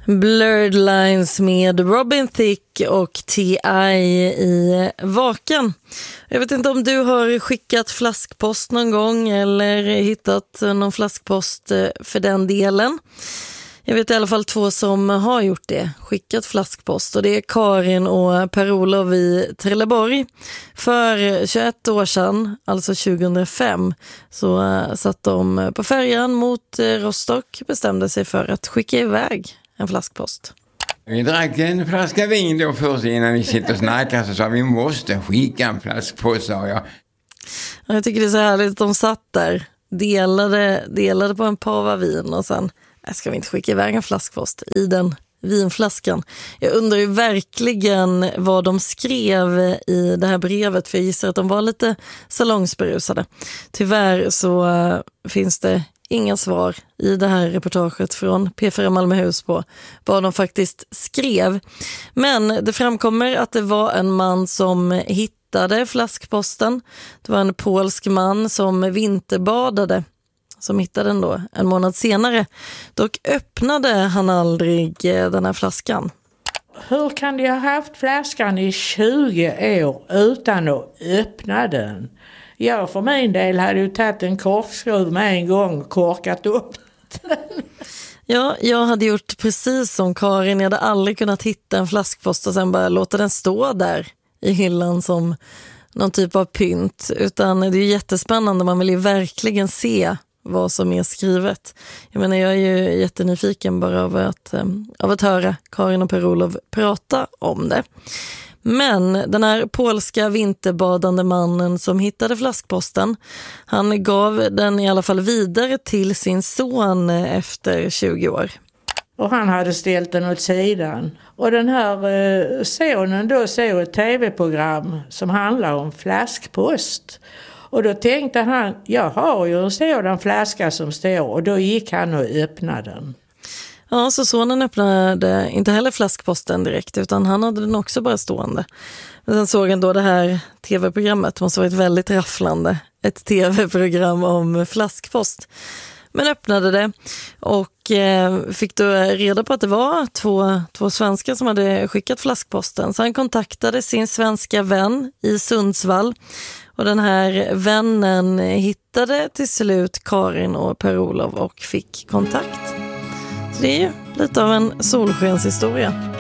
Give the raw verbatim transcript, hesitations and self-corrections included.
Blurred Lines med Robin Thicke och T I i Vaken. Jag vet inte om du har skickat flaskpost någon gång eller hittat någon flaskpost för den delen. Jag vet i alla fall två som har gjort det, skickat flaskpost, och det är Karin och Per-Olof i Trelleborg. För tjugoett år sedan, alltså tjugohundrafem, så uh, satt de på färjan mot uh, Rostock och bestämde sig för att skicka iväg en flaskpost. Vi drack en flaska vin då först innan vi sitter och snackar, så sa vi måste skicka en flaskpost, sa jag. Jag tycker det är så härligt att de satt där, delade, delade på en pava vin och sen ska vi inte skicka iväg en flaskpost i den vinflaskan. Jag undrar ju verkligen vad de skrev i det här brevet, för jag gissar att de var lite salongsberusade. Tyvärr så uh, finns det inga svar i det här reportaget från P fyra Malmöhus på vad de faktiskt skrev. Men det framkommer att det var en man som hittade flaskposten. Det var en polsk man som vinterbadade som hittade den då en månad senare. Dock öppnade han aldrig den här flaskan. Hur kan de ha haft flaskan i tjugo år utan att öppna den? Jag för min del hade ju tagit en korkskruv med en gång och korkat upp den. Ja, jag hade gjort precis som Karin. Jag hade aldrig kunnat hitta en flaskpost och sen bara låta den stå där i hyllan som någon typ av pynt. Utan det är ju jättespännande. Man vill ju verkligen se vad som är skrivet. Jag menar, jag är ju jättenyfiken bara av att, av att höra Karin och Per-Olof prata om det. Men den här polska vinterbadande mannen som hittade flaskposten, han gav den i alla fall vidare till sin son efter tjugo år. Och han hade ställt den åt sidan. Och den här eh, sonen då såg ett tv-program som handlar om flaskpost. Och då tänkte han, jag har ju en sådan flaska som står, och då gick han och öppnade den. Ja, så sonen öppnade inte heller flaskposten direkt, utan han hade den också bara stående. Men sen såg han då det här tv-programmet, måste ha varit väldigt rafflande, ett tv-program om flaskpost. Men öppnade det och eh, fick då reda på att det var två, två svenskar som hade skickat flaskposten. Så han kontaktade sin svenska vän i Sundsvall. Och den här vännen hittade till slut Karin och Per-Olof och fick kontakt. Så det är ju lite av en solskenshistoria.